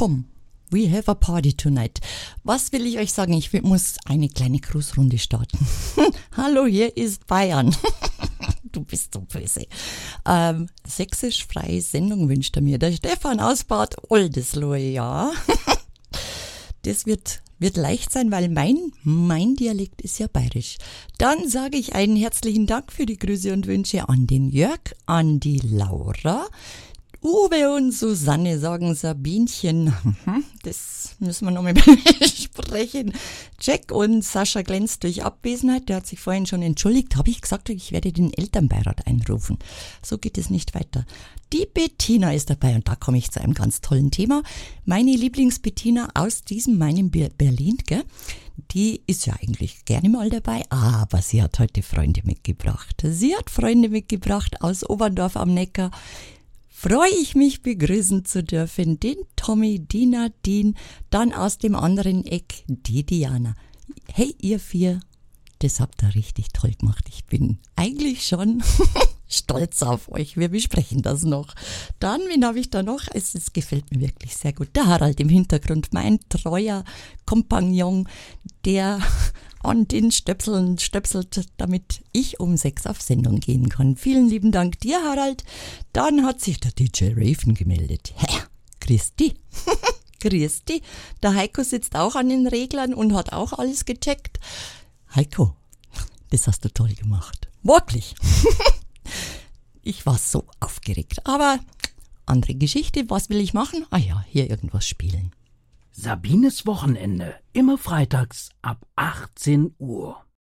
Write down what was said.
Komm, we have a party tonight. Was will ich euch sagen? Ich muss eine kleine Grußrunde starten. Hallo, hier ist Bayern. Du bist so böse. Sächsisch-freie Sendung wünscht er mir. Der Stefan aus Bad Oldesloe, ja. Das wird leicht sein, weil mein Dialekt ist ja bayerisch. Dann sage ich einen herzlichen Dank für die Grüße und Wünsche an den Jörg, an die Laura, Uwe und Susanne sagen Sabinchen. Das müssen wir nochmal besprechen. Jack und Sascha glänzt durch Abwesenheit. Der hat sich vorhin schon entschuldigt. Habe ich gesagt, ich werde den Elternbeirat einrufen. So geht es nicht weiter. Die Bettina ist dabei und da komme ich zu einem ganz tollen Thema. Meine Lieblingsbettina aus meinem Berlin, gell? Die ist ja eigentlich gerne mal dabei, aber sie hat heute Freunde mitgebracht. Sie hat Freunde mitgebracht aus Oberndorf am Neckar. Freue ich mich, begrüßen zu dürfen, den Tommy, die Nadine, dann aus dem anderen Eck, die Diana. Hey, ihr vier, das habt ihr richtig toll gemacht. Ich bin eigentlich schon stolz auf euch. Wir besprechen das noch. Dann, wen habe ich da noch? Es gefällt mir wirklich sehr gut. Der Harald im Hintergrund, mein treuer Kompagnon, der an den Stöpseln stöpselt, damit ich um 6 auf Sendung gehen kann. Vielen lieben Dank dir, Harald. Dann hat sich der DJ Raven gemeldet. Christi. Christi. Der Heiko sitzt auch an den Reglern und hat auch alles gecheckt. Heiko, das hast du toll gemacht. Wirklich. Ich war so aufgeregt. Aber andere Geschichte. Was will ich machen? Ah ja, hier irgendwas spielen. Sabines Wochenende, immer freitags ab 18 Uhr.